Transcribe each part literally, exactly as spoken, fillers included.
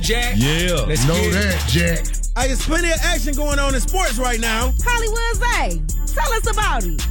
Jack. Yeah. Let's know get that, Jack. Hey, there's plenty of action going on in sports right now. Hollywood Zay, tell us about it.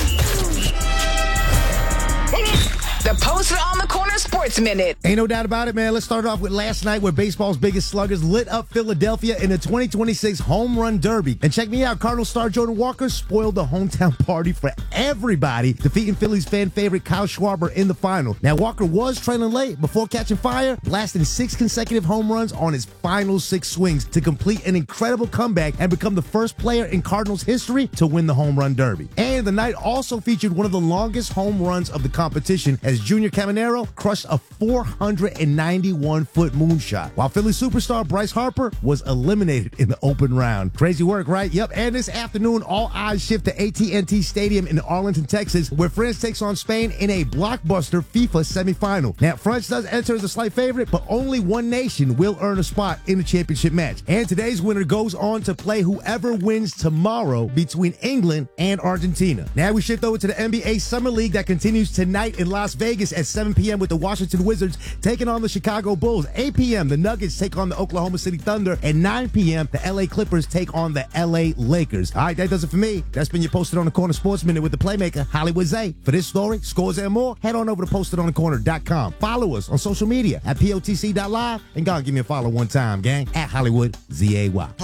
The Posted on the Corner Sports Minute. Ain't no doubt about it, man. Let's start off with last night where baseball's biggest sluggers lit up Philadelphia in the twenty twenty-six Home Run Derby. And check me out, Cardinal star Jordan Walker spoiled the hometown party for everybody, defeating Phillies fan favorite Kyle Schwarber in the final. Now, Walker was trailing late before catching fire, blasting six consecutive home runs on his final six swings to complete an incredible comeback and become the first player in Cardinals history to win the Home Run Derby. And the night also featured one of the longest home runs of the competition as Junior Caminero crushed a four hundred ninety-one foot moonshot, while Philly superstar Bryce Harper was eliminated in the open round. Crazy work, right? Yep, and this afternoon, all eyes shift to A T and T Stadium in Arlington, Texas, where France takes on Spain in a blockbuster FIFA semifinal. Now, France does enter as a slight favorite, but only one nation will earn a spot in the championship match. And today's winner goes on to play whoever wins tomorrow between England and Argentina. Now we shift over to the N B A Summer League that continues tonight in Las Vegas at seven p.m. with the Washington Wizards taking on the Chicago Bulls. eight p.m. the Nuggets take on the Oklahoma City Thunder, and nine p.m. the L A Clippers take on the L A Lakers. All right, that does it for me. That's been your Posted on the Corner Sports Minute with the playmaker, Hollywood Zay. For this story, scores, and more, head on over to posted on the corner dot com. Follow us on social media at P O T C dot live, and go and give me a follow one time, gang, at Hollywood Z A Y.